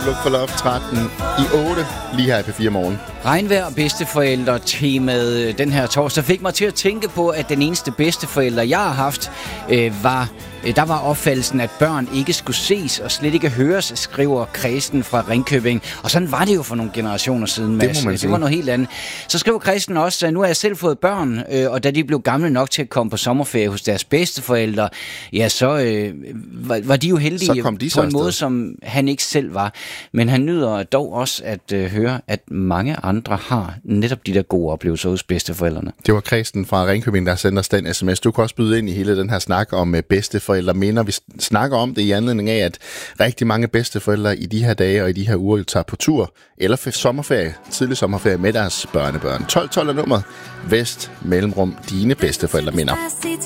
Look for Love 13 i 8, lige her i P4 Morgen. Regnvejr og bedsteforældre-temaet den her torsdag fik mig til at tænke på, at den eneste bedsteforælder, jeg har haft, der var opfattelsen, at børn ikke skulle ses og slet ikke høres, skriver Kristen fra Ringkøbing. Og sådan var det jo for nogle generationer siden, Mads. Det var noget helt andet. Så skriver Kristen også, at nu har jeg selv fået børn, og da de blev gamle nok til at komme på sommerferie hos deres bedsteforældre, ja, så var de jo heldige på en måde, som han ikke selv var. Men han nyder dog også at høre, at mange andre har netop de der gode oplevelser hos bedsteforældrene. Det var Kristen fra Ringkøbing, der sendte os den sms. Du kan også byde ind i hele den her snak om bedsteforældre minder. Vi snakker om det i anledning af, at rigtig mange bedsteforældre i de her dage og i de her uger tager på tur eller sommerferie, tidlig sommerferie med deres børnebørn. 1212 er nummeret. Vest mellemrum dine bedsteforældre minder.